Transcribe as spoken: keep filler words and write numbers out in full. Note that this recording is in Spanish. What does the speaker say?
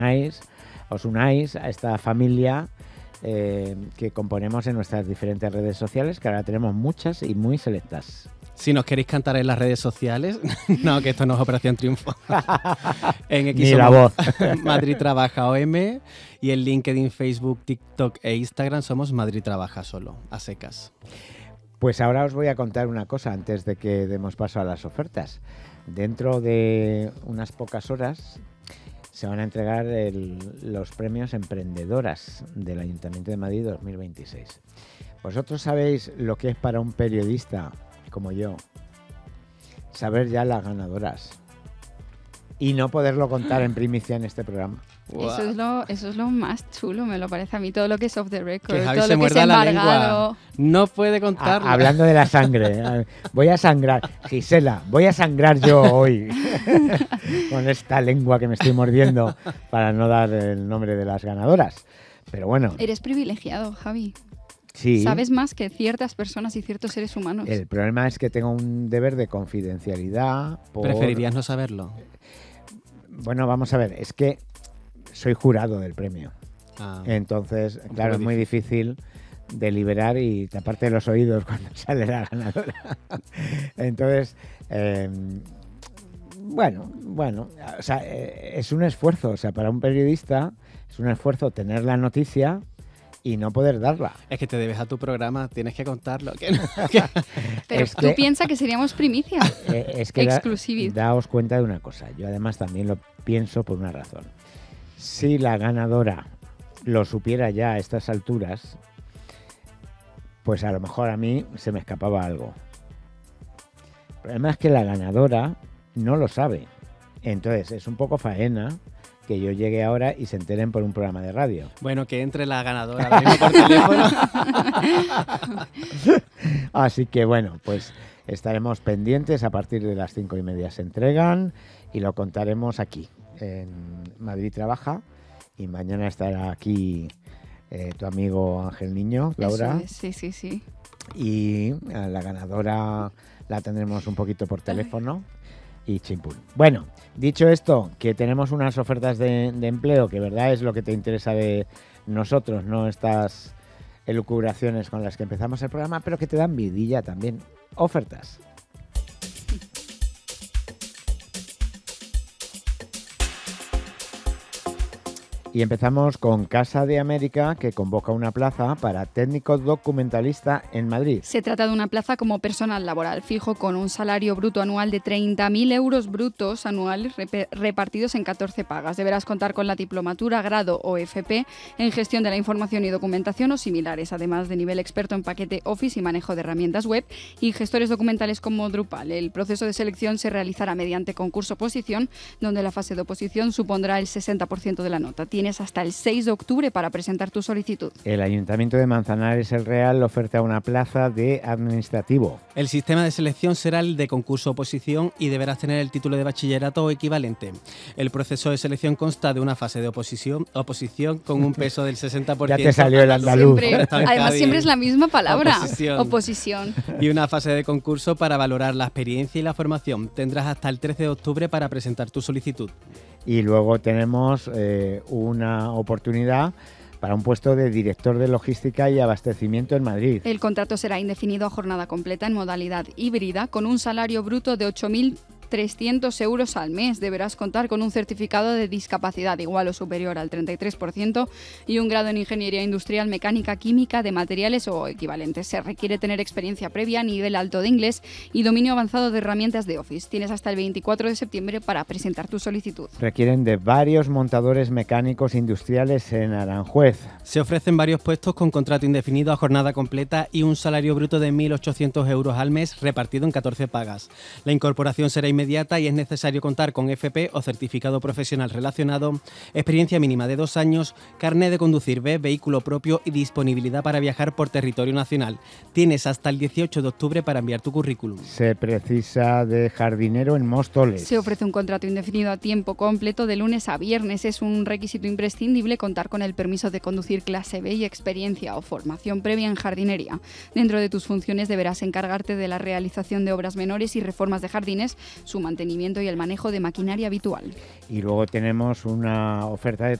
unáis, os unáis a esta familia eh, que componemos en nuestras diferentes redes sociales, que ahora tenemos muchas y muy selectas. Si nos queréis cantar en las redes sociales, no, que esto no es Operación Triunfo. En X Ni la voz. Madrid Trabaja O M y en LinkedIn, Facebook, TikTok e Instagram somos Madrid Trabaja solo, a secas. Pues ahora os voy a contar una cosa antes de que demos paso a las ofertas. Dentro de unas pocas horas se van a entregar el, los premios Emprendedoras del Ayuntamiento de Madrid dos mil veintiséis. ¿Vosotros sabéis lo que es para un periodista como yo saber ya las ganadoras y no poderlo contar en primicia en este programa? Wow. Eso es lo, eso es lo más chulo, me lo parece a mí, todo lo que es off the record, que Javi todo se lo que es muerda la embargado. lengua. No puede contarlo. A, hablando de la sangre, voy a sangrar, Gisela, voy a sangrar yo hoy con esta lengua que me estoy mordiendo para no dar el nombre de las ganadoras. Pero bueno. Eres privilegiado, Javi. Sí. Sabes más que ciertas personas y ciertos seres humanos. El problema es que tengo un deber de confidencialidad. Por... ¿Preferirías no saberlo? Bueno, vamos a ver, es que soy jurado del premio. Ah, Entonces, claro, es muy difícil deliberar y taparte los oídos cuando sale la ganadora. Entonces, eh, bueno, bueno, o sea, eh, es un esfuerzo, o sea, para un periodista es un esfuerzo tener la noticia y no poder darla. Es que te debes a tu programa, tienes que contarlo. Que no, que... Pero es tú que, piensas que seríamos primicia. Eh, es que exclusividad. Da, daos cuenta de una cosa, yo además también lo pienso por una razón. Si la ganadora lo supiera ya a estas alturas, pues a lo mejor a mí se me escapaba algo. El problema es que la ganadora no lo sabe. Entonces es un poco faena que yo llegue ahora y se enteren por un programa de radio. Bueno, que entre la ganadora ahora mismo por teléfono. Así que bueno, pues estaremos pendientes. A partir de las cinco y media se entregan y lo contaremos aquí en Madrid Trabaja, y mañana estará aquí eh, tu amigo Ángel Niño, Laura. Eso es, sí, sí, sí. Y a la ganadora la tendremos un poquito por teléfono. Y chimpún. Bueno, dicho esto, que tenemos unas ofertas de, de empleo, que verdad es lo que te interesa de nosotros, no estas elucubraciones con las que empezamos el programa, pero que te dan vidilla también. Ofertas. Y empezamos con Casa de América, que convoca una plaza para técnico documentalista en Madrid. Se trata de una plaza como personal laboral fijo con un salario bruto anual de treinta mil euros brutos anuales repartidos en catorce pagas. Deberás contar con la diplomatura, grado o F P en gestión de la información y documentación o similares, además de nivel experto en paquete Office y manejo de herramientas web y gestores documentales como Drupal. El proceso de selección se realizará mediante concurso-oposición, donde la fase de oposición supondrá el sesenta por ciento de la nota. Tienes hasta el seis de octubre para presentar tu solicitud. El Ayuntamiento de Manzanares el Real oferta una plaza de administrativo. El sistema de selección será el de concurso-oposición y deberás tener el título de bachillerato o equivalente. El proceso de selección consta de una fase de oposición, oposición con un peso del sesenta por ciento. Ya te salió el andaluz. Siempre, además siempre es la misma palabra. Oposición. Oposición. Y una fase de concurso para valorar la experiencia y la formación. Tendrás hasta el trece de octubre para presentar tu solicitud. Y luego tenemos eh, una oportunidad para un puesto de director de logística y abastecimiento en Madrid. El contrato será indefinido a jornada completa en modalidad híbrida con un salario bruto de ocho mil trescientos euros al mes. Deberás contar con un certificado de discapacidad igual o superior al treinta y tres por ciento y un grado en Ingeniería Industrial, Mecánica, Química, de Materiales o equivalentes. Se requiere tener experiencia previa, nivel alto de inglés y dominio avanzado de herramientas de Office. Tienes hasta el veinticuatro de septiembre para presentar tu solicitud. Requieren de varios montadores mecánicos industriales en Aranjuez. Se ofrecen varios puestos con contrato indefinido a jornada completa y un salario bruto de mil ochocientos euros al mes repartido en catorce pagas. La incorporación será inmediata inmediata y es necesario contar con F P o certificado profesional relacionado, experiencia mínima de dos años, carné de conducir B, vehículo propio y disponibilidad para viajar por territorio nacional. Tienes hasta el dieciocho de octubre para enviar tu currículum. Se precisa de jardinero en Móstoles. Se ofrece un contrato indefinido a tiempo completo de lunes a viernes. Es un requisito imprescindible contar con el permiso de conducir clase B y experiencia o formación previa en jardinería. Dentro de tus funciones deberás encargarte de la realización de obras menores y reformas de jardines, su mantenimiento y el manejo de maquinaria habitual. Y luego tenemos una oferta de